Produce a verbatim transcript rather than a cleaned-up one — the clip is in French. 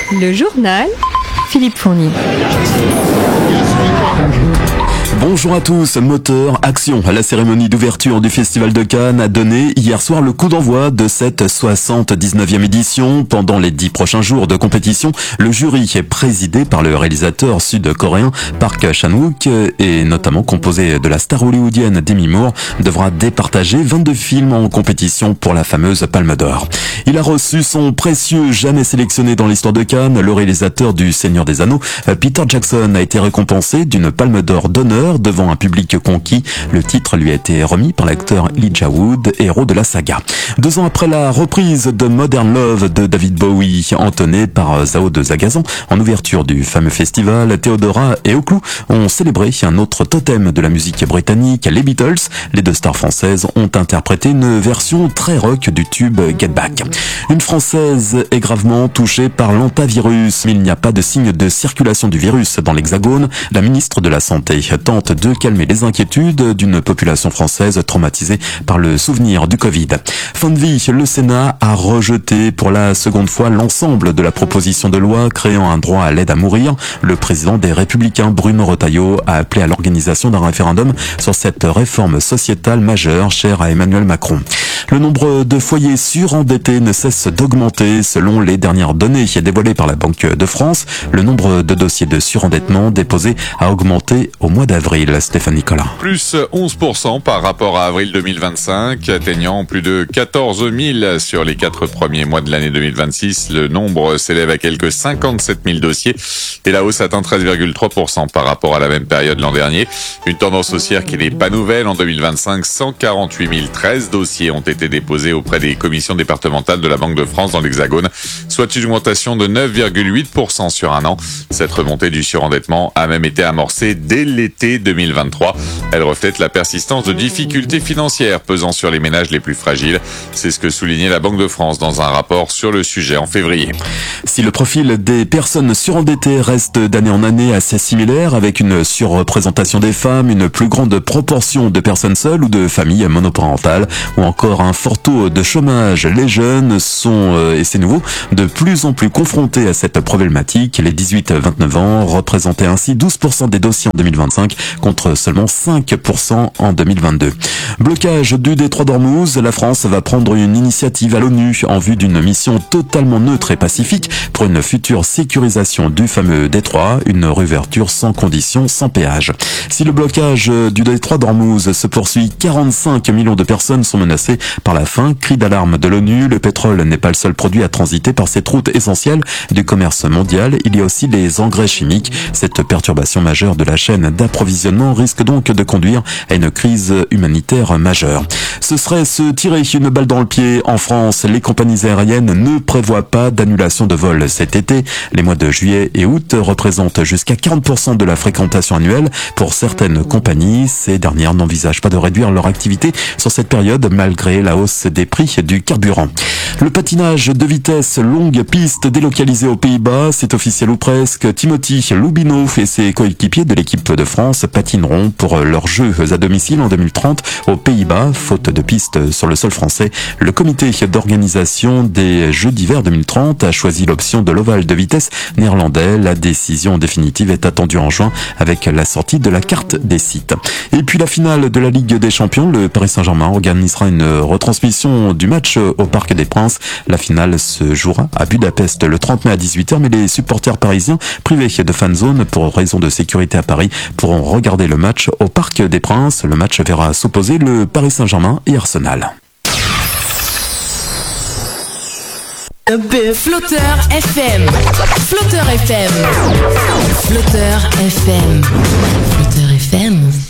Le journal Philippe Fournier. Bonjour à tous, moteur, action. La cérémonie d'ouverture du Festival de Cannes a donné hier soir le coup d'envoi de cette soixante-dix-neuvième édition. Pendant les dix prochains jours de compétition, le jury est présidé par le réalisateur sud-coréen Park Chan-wook et notamment composé de la star hollywoodienne Demi Moore, devra départager vingt-deux films en compétition pour la fameuse Palme d'Or. Il a reçu son précieux jamais sélectionné dans l'histoire de Cannes. Le réalisateur du Seigneur des Anneaux, Peter Jackson, a été récompensé d'une Palme d'Or d'honneur devant un public conquis. Le titre lui a été remis par l'acteur Elijah Wood, héros de la saga. Deux ans après la reprise de Modern Love de David Bowie, entonnée par Zao de Zagazan en ouverture du fameux festival, Theodora et Oclou ont célébré un autre totem de la musique britannique, les Beatles. Les deux stars françaises ont interprété une version très rock du tube Get Back. Une Française est gravement touchée par l'hantavirus. Il n'y a pas de signe de circulation du virus dans l'Hexagone. La ministre de la Santé tente de calmer les inquiétudes d'une population française traumatisée par le souvenir du Covid. Fin de vie, le Sénat a rejeté pour la seconde fois l'ensemble de la proposition de loi créant un droit à l'aide à mourir. Le président des Républicains, Bruno Retailleau, a appelé à l'organisation d'un référendum sur cette réforme sociétale majeure chère à Emmanuel Macron. Le nombre de foyers surendettés ne cesse d'augmenter. Selon les dernières données dévoilées par la Banque de France, le nombre de dossiers de surendettement déposés a augmenté au mois d'avril. Stéphane Nicolas. Plus onze pour cent par rapport à avril deux mille vingt-cinq, atteignant plus de quatorze mille sur les quatre premiers mois de l'année deux mille vingt-six. Le nombre s'élève à quelques cinquante-sept mille dossiers et la hausse atteint treize virgule trois pour cent par rapport à la même période l'an dernier. Une tendance haussière qui n'est pas nouvelle. En deux mille vingt-cinq, cent quarante-huit mille treize dossiers ont été déposés auprès des commissions départementales de la Banque de France dans l'Hexagone, soit une augmentation de neuf virgule huit pour cent sur un an. Cette remontée du surendettement a même été amorcée dès l'été deux mille vingt-trois. Elle reflète la persistance de difficultés financières pesant sur les ménages les plus fragiles. C'est ce que soulignait la Banque de France dans un rapport sur le sujet en février. Si le profil des personnes surendettées reste d'année en année assez similaire, avec une surreprésentation des femmes, une plus grande proportion de personnes seules ou de familles monoparentales, ou encore un fort taux de chômage, les jeunes sont, euh, et c'est nouveau, de plus en plus confrontés à cette problématique. Les dix-huit à vingt-neuf ans représentaient ainsi douze pour cent des dossiers en deux mille vingt-cinq, contre seulement cinq pour cent en deux mille vingt-deux. Blocage du détroit d'Ormuz, la France va prendre une initiative à l'ONU en vue d'une mission totalement neutre et pacifique pour une future sécurisation du fameux détroit, une réouverture sans condition, sans péage. Si le blocage du détroit d'Ormuz se poursuit, quarante-cinq millions de personnes sont menacées par la faim. Cri d'alarme de l'ONU, le pétrole n'est pas le seul produit à transiter par cette route essentielle du commerce mondial. Il y a aussi les engrais chimiques. Cette perturbation majeure de la chaîne d'approvisionnement risque donc de conduire à une crise humanitaire majeure. Ce serait se tirer une balle dans le pied. En France, les compagnies aériennes ne prévoient pas d'annulation de vol cet été. Les mois de juillet et août représentent jusqu'à quarante pour cent de la fréquentation annuelle. Pour certaines compagnies, ces dernières n'envisagent pas de réduire leur activité sur cette période malgré la hausse des prix du carburant. Le patinage de vitesse longue piste délocalisé aux Pays-Bas, c'est officiel ou presque. Timothy Lubino et ses coéquipiers de l'équipe de France patineront pour leurs Jeux à domicile en deux mille trente aux Pays-Bas, faute de piste sur le sol français. Le comité d'organisation des Jeux d'hiver deux mille trente a choisi l'option de l'ovale de vitesse néerlandais. La décision définitive est attendue en juin avec la sortie de la carte des sites. Et puis la finale de la Ligue des Champions, le Paris Saint-Germain organisera une retransmission du match au Parc des Princes. La finale se jouera à Budapest le trente mai à dix-huit heures, mais les supporters parisiens privés de fan zone pour raison de sécurité à Paris pourront regarder le match au Parc des Princes. Le match verra s'opposer le Paris Saint-Germain et Arsenal. Flotteur F M. Flotteur F M. Flotteur F M. Flotteur F M.